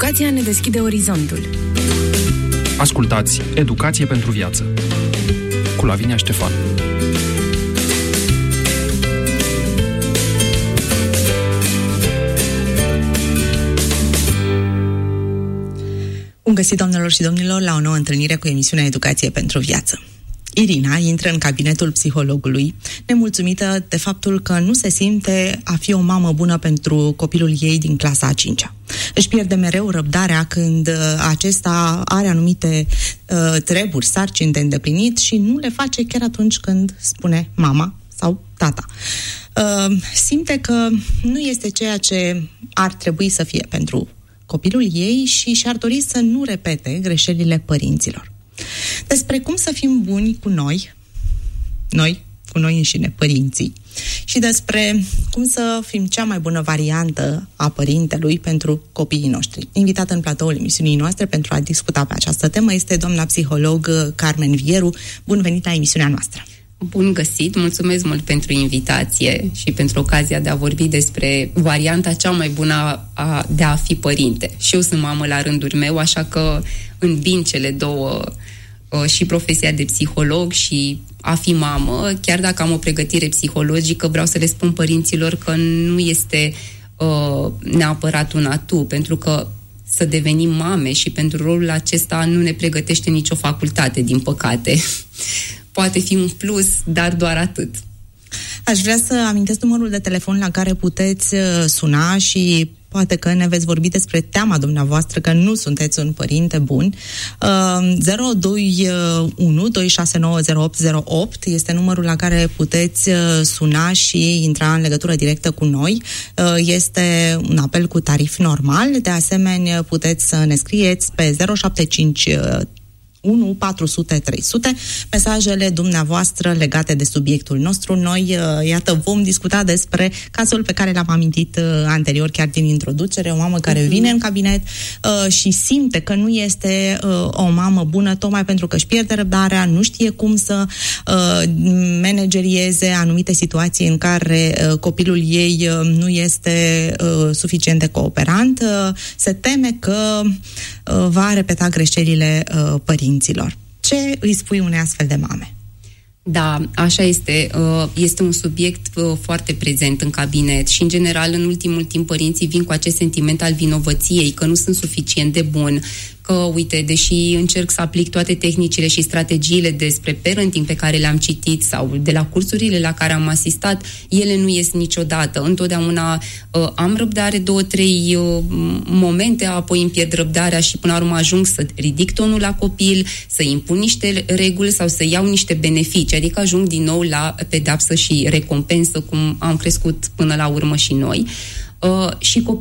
Educația ne deschide orizontul. Ascultați Educație pentru viață cu Lavinia Ștefan. Bun găsit, doamnelor și domnilor, la o nouă întâlnire cu emisiunea Educație pentru viață. Irina intră în cabinetul psihologului, nemulțumită de faptul că nu se simte a fi o mamă bună pentru copilul ei din clasa a 5-a. Își pierde mereu răbdarea când acesta are anumite treburi, sarcini de îndeplinit și nu le face chiar atunci când spune mama sau tata. Simte că nu este ceea ce ar trebui să fie pentru copilul ei și și-ar dori să nu repete greșelile părinților. Despre cum să fim buni cu noi cu noi înșine, părinții, și despre cum să fim cea mai bună variantă a părintelui pentru copiii noștri. Invitată în platoul emisiunii noastre pentru a discuta pe această temă este doamna psiholog Carmen Vieru. Bun venit la emisiunea noastră! Bun găsit! Mulțumesc mult pentru invitație și pentru ocazia de a vorbi despre varianta cea mai bună de a fi părinte. Și eu sunt mamă la rândul meu, așa că îmbin cele două, și profesia de psiholog și a fi mamă. Chiar dacă am o pregătire psihologică, vreau să le spun părinților că nu este neapărat un atu, pentru că să devenim mame și pentru rolul acesta nu ne pregătește nicio facultate, din păcate. Poate fi un plus, dar doar atât. Aș vrea să amintesc numărul de telefon la care puteți suna și poate că ne veți vorbi despre teama dumneavoastră că nu sunteți un părinte bun. 021 269 0808 este numărul la care puteți suna și intra în legătură directă cu noi. Este un apel cu tarif normal. De asemenea, puteți să ne scrieți pe 075 400 300 mesajele dumneavoastră legate de subiectul nostru. Noi, iată, vom discuta despre cazul pe care l-am amintit anterior, chiar din introducere, o mamă care vine în cabinet și simte că nu este o mamă bună, tocmai pentru că își pierde răbdarea, nu știe cum să managerieze anumite situații în care copilul ei nu este suficient de cooperant, se teme că va repeta greșelile părinților. Ce îi spui unei astfel de mame? Da, așa este. Este un subiect foarte prezent în cabinet și, în general, în ultimul timp, părinții vin cu acest sentiment al vinovăției, că nu sunt suficient de buni, că, uite, deși încerc să aplic toate tehnicile și strategiile despre parenting pe care le-am citit sau de la cursurile la care am asistat, ele nu ies niciodată. Întotdeauna am răbdare 2-3 momente, apoi îmi pierd răbdarea și până la urmă ajung să ridic tonul la copil, să impun niște reguli sau să iau niște beneficii, adică ajung din nou la pedapsă și recompensă, cum am crescut până la urmă și noi. Și